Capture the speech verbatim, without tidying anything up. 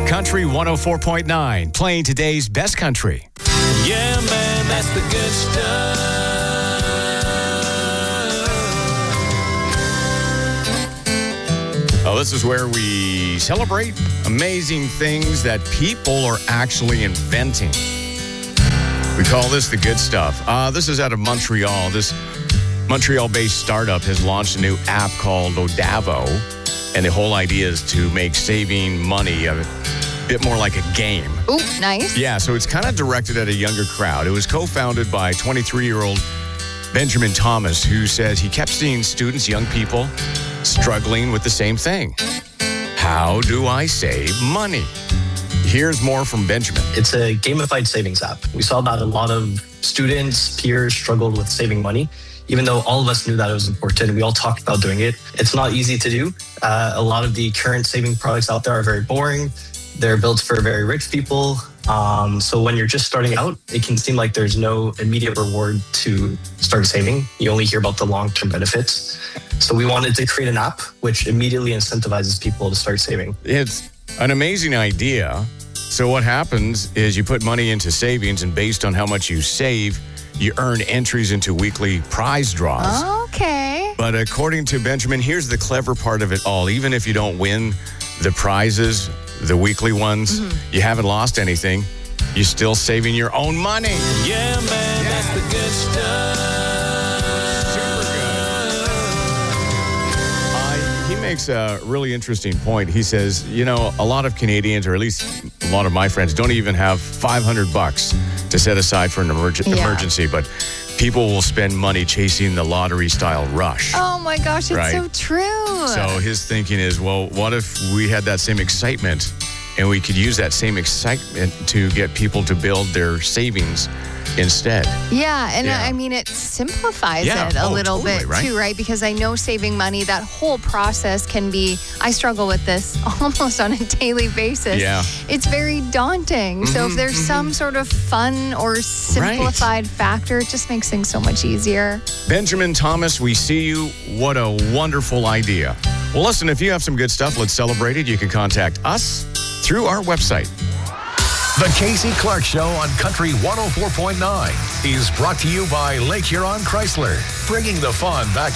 Country one oh four point nine, playing today's best country. Yeah, man, that's the good stuff. Oh, this is where we celebrate amazing things that people are actually inventing. We call this the good stuff. Uh, this is out of Montreal. This Montreal-based startup has launched a new app called Odavo, and the whole idea is to make saving money a bit more like a game. Ooh, nice. Yeah, so it's kind of directed at a younger crowd. It was co-founded by twenty-three-year-old Benjamin Thomas, who says he kept seeing students, young people, struggling with the same thing. How do I save money? Here's more from Benjamin. It's a gamified savings app. We saw that a lot of students, peers struggled with saving money. Even though all of us knew that it was important, we all talked about doing it. It's not easy to do. Uh, a lot of the current saving products out there are very boring. They're built for very rich people. Um, so when you're just starting out, it can seem like there's no immediate reward to start saving. You only hear about the long-term benefits. So we wanted to create an app which immediately incentivizes people to start saving. It's an amazing idea. So what happens is you put money into savings, and based on how much you save, you earn entries into weekly prize draws. Okay. But according to Benjamin, here's the clever part of it all. Even if you don't win the prizes, the weekly ones, mm-hmm. you haven't lost anything. You're still saving your own money. Yeah, man, yeah. That's the good stuff. Super good. Uh, he makes a really interesting point. He says, you know, a lot of Canadians, or at least a lot of my friends, don't even have five hundred bucks to set aside for an emerg- yeah. emergency, but people will spend money chasing the lottery-style rush. Oh, my gosh, it's right? so true. So his thinking is, well, what if we had that same excitement and we could use that same excitement to get people to build their savings instead? Yeah, and yeah. I mean, it simplifies yeah. it a oh, little totally, bit right? too, right? Because I know saving money, that whole process can be, I struggle with this almost on a daily basis. Yeah. It's very daunting. Mm-hmm, so if there's mm-hmm. some sort of fun or simplified right. factor, it just makes things so much easier. Benjamin Thomas, we see you. What a wonderful idea. Well, listen, if you have some good stuff, let's celebrate it. You can contact us through our website. The Casey Clark Show on Country one oh four point nine is brought to you by Lake Huron Chrysler, bringing the fun back